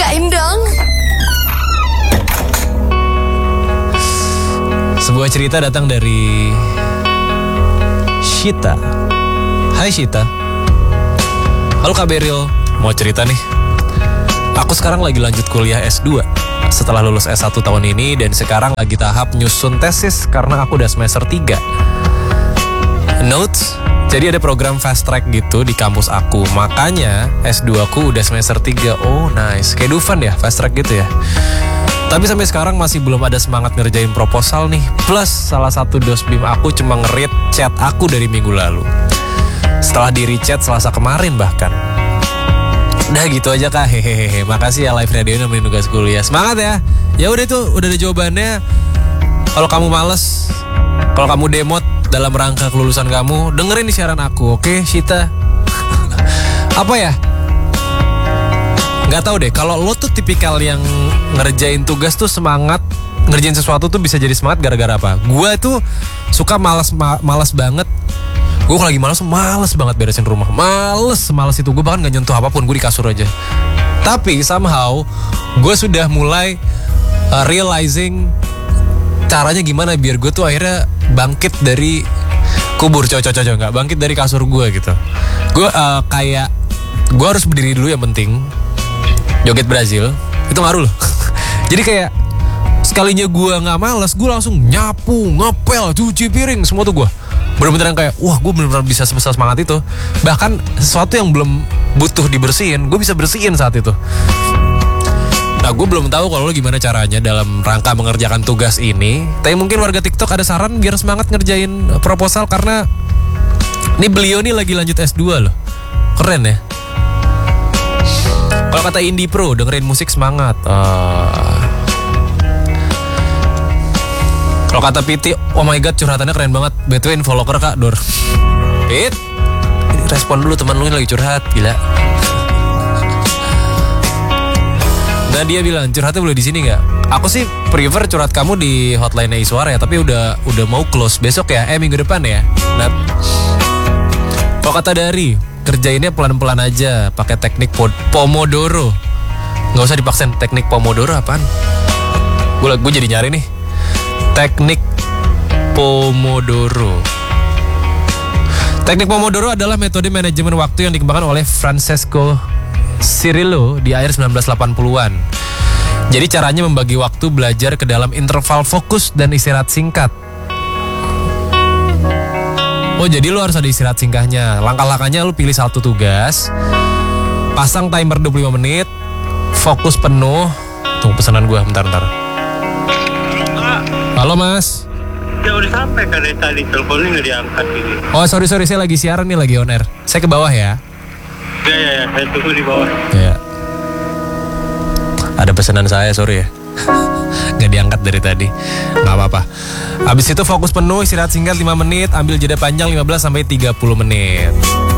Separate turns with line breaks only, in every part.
Ceritain dong.
Sebuah cerita datang dari Shita. Hai Shita. Halo Kak Beril, mau cerita nih. Aku sekarang lagi lanjut kuliah S2 setelah lulus S1 tahun ini, dan sekarang lagi tahap nyusun tesis karena aku udah semester 3. Notes, jadi ada program fast track gitu di kampus aku. Makanya S2 aku udah semester 3. Oh nice, kayak Dufan ya, fast track gitu ya. Tapi sampai sekarang masih belum ada semangat ngerjain proposal nih. Plus salah satu dosbim aku cuma nge-read chat aku dari minggu lalu, setelah di-rechat Selasa kemarin bahkan. Udah gitu aja Kak, hehehe. Makasih ya Live Radio nemenin tugas kuliah. Semangat ya. Ya udah itu, udah ada jawabannya. Kalau kamu males, kalau kamu demot dalam rangka kelulusan kamu, dengerin nih siaran aku, oke Shita? Apa ya? Gak tahu deh, kalau lo tuh tipikal yang ngerjain tugas tuh semangat, ngerjain sesuatu tuh bisa jadi semangat gara-gara apa? Gue tuh suka malas banget. Gue kalau lagi males banget beresin rumah. Males itu. Gue bahkan gak nyentuh apapun, gue di kasur aja. Tapi somehow gue sudah mulai realizing caranya gimana biar gue tuh akhirnya bangkit dari kubur. Cocok gak? Bangkit dari kasur gue gitu. Gue kayak gue harus berdiri dulu yang penting. Joget Brazil itu ngaruh loh. Jadi kayak sekalinya gue gak males, gue langsung nyapu, ngepel, cuci piring, semua tuh gue bener-bener kayak, wah gue bener-bener bisa sebesar semangat itu. Bahkan sesuatu yang belum butuh dibersihin, gue bisa bersihin saat itu. Nah gue belum tahu kalau lo gimana caranya dalam rangka mengerjakan tugas ini. Tapi mungkin warga TikTok ada saran biar semangat ngerjain proposal, karena ini beliau nih lagi lanjut S2 loh. Keren ya. Kalau kata Indie Pro, dengerin musik semangat. Kalau kata Piti, oh my god curhatannya keren banget. BTW infollower Kak Dor. Pit, respon dulu, teman lu lagi curhat, gila. Nah dia bilang curhatnya boleh di sini nggak? Aku sih prefer curhat kamu di hotline Iswara ya, tapi udah mau close besok ya, minggu depan ya. Nah, kalau kata Dari, kerjainnya pelan-pelan aja, pakai teknik Pomodoro. Nggak usah dipaksain. Teknik Pomodoro apaan? Gue jadi nyari nih. Teknik Pomodoro. Teknik Pomodoro adalah metode manajemen waktu yang dikembangkan oleh Francesco Cirillo di akhir 1980-an. Jadi caranya membagi waktu belajar ke dalam interval fokus dan istirahat singkat. Oh jadi lo harus ada istirahat singkatnya. Langkah-langkahnya lo pilih satu tugas, pasang timer 25 menit, fokus penuh. Tunggu pesanan gue, bentar. Halo Mas.
Ya udah sampai kan dari tadi, teleponnya nggak diangkat ini.
Oh sorry, saya lagi siaran nih, lagi on air. Saya ke bawah ya.
Ya, saya tunggu di bawah.
Ya. Ada pesanan saya, sorry ya. Nggak diangkat dari tadi. Nggak apa-apa. Habis itu fokus penuh, istirahat singkat 5 menit, ambil jeda panjang 15-30 menit.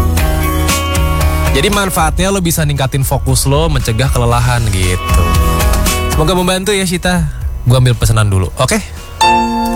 Jadi manfaatnya lo bisa ningkatin fokus lo, mencegah kelelahan gitu. Semoga membantu ya Shita. Gue ambil pesanan dulu, oke?